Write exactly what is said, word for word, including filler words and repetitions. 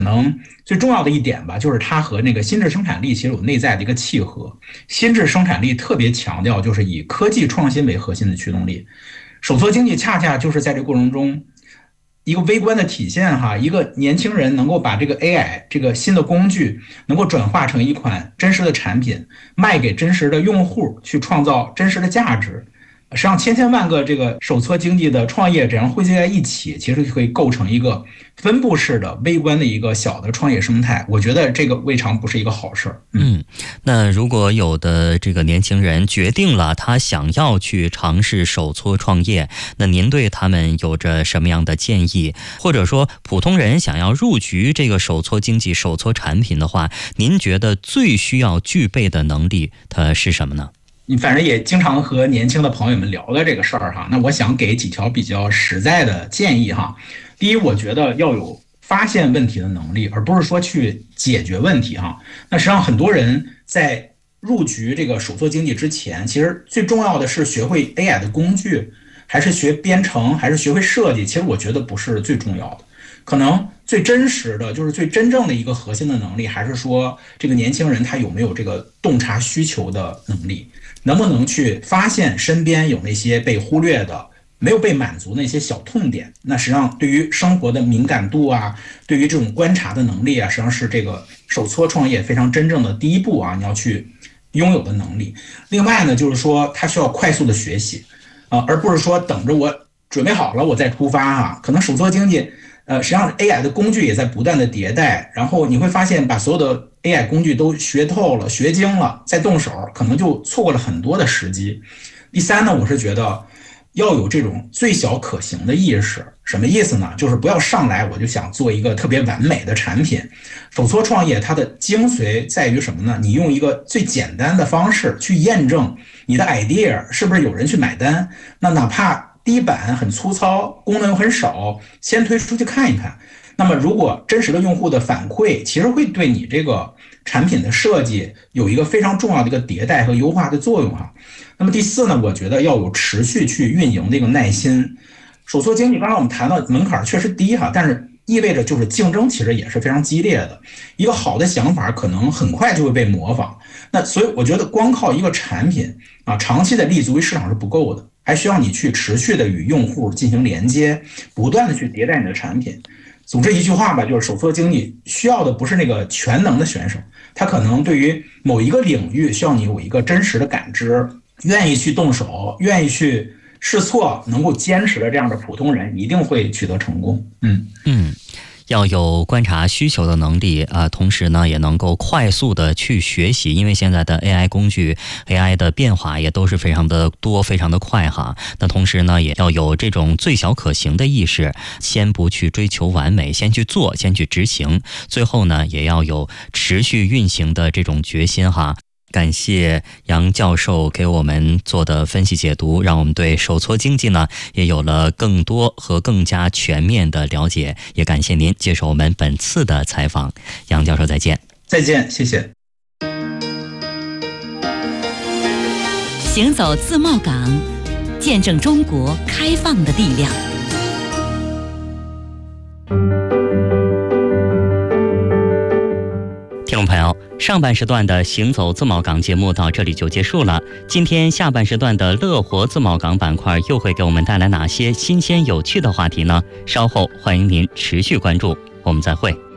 可能最重要的一点吧，就是它和那个心智生产力其实有内在的一个契合。心智生产力特别强调就是以科技创新为核心的驱动力，手搓经济恰恰就是在这个过程中一个微观的体现哈，一个年轻人能够把这个 A I 这个新的工具能够转化成一款真实的产品，卖给真实的用户，去创造真实的价值。实际上，千千万个这个手搓经济的创业者汇集在一起，其实可以构成一个分布式的、微观的一个小的创业生态。我觉得这个未尝不是一个好事儿。 嗯, 嗯，那如果有的这个年轻人决定了他想要去尝试手搓创业，那您对他们有着什么样的建议？或者说，普通人想要入局这个手搓经济、手搓产品的话，您觉得最需要具备的能力它是什么呢？ 你反正也经常和年轻的朋友们聊的这个事儿哈，那我想给几条比较实在的建议哈。第一，我觉得要有发现问题的能力，而不是说去解决问题哈。那实际上很多人在入局这个手搓经济之前，其实最重要的是学会 A I 的工具，还是学编程，还是学会设计，其实我觉得不是最重要的。可能最真实的就是最真正的一个核心的能力，还是说这个年轻人他有没有这个洞察需求的能力，能不能去发现身边有那些被忽略的、没有被满足的那些小痛点。那实际上对于生活的敏感度啊，对于这种观察的能力啊，实际上是这个手搓创业非常真正的第一步啊，你要去拥有的能力。另外呢，就是说他需要快速的学习啊，而不是说等着我准备好了我再出发啊。可能手搓经济呃，实际上 A I 的工具也在不断的迭代，然后你会发现把所有的 A I 工具都学透了、学精了，再动手可能就错过了很多的时机。第三呢，我是觉得要有这种最小可行的意识。什么意思呢？就是不要上来我就想做一个特别完美的产品。手搓创业它的精髓在于什么呢？你用一个最简单的方式去验证你的 idea 是不是有人去买单。那哪怕第一版很粗糙，功能又很少，先推出去看一看。那么如果真实的用户的反馈其实会对你这个产品的设计有一个非常重要的一个迭代和优化的作用哈。那么第四呢，我觉得要有持续去运营的一个耐心。手搓经济刚才我们谈到门槛确实低哈，但是意味着就是竞争其实也是非常激烈的。一个好的想法可能很快就会被模仿，那所以我觉得光靠一个产品啊，长期的立足于市场是不够的，还需要你去持续的与用户进行连接，不断的去迭代你的产品。总之一句话吧，就是手搓经济需要的不是那个全能的选手，他可能对于某一个领域需要你有一个真实的感知，愿意去动手，愿意去试错，能够坚持的这样的普通人一定会取得成功。嗯嗯。要有观察需求的能力啊，同时呢也能够快速的去学习，因为现在的 A I 工具 A I 的变化也都是非常的多非常的快哈。那同时呢也要有这种最小可行的意识，先不去追求完美，先去做，先去执行，最后呢也要有持续运行的这种决心哈。感谢杨教授给我们做的分析解读，让我们对手搓经济呢也有了更多和更加全面的了解。也感谢您接受我们本次的采访，杨教授再见。 再见，谢谢。 行走自贸港，见证中国开放的力量。 听众朋友，上半时段的行走自贸港节目到这里就结束了。今天下半时段的乐活自贸港板块又会给我们带来哪些新鲜有趣的话题呢？稍后欢迎您持续关注，我们再会。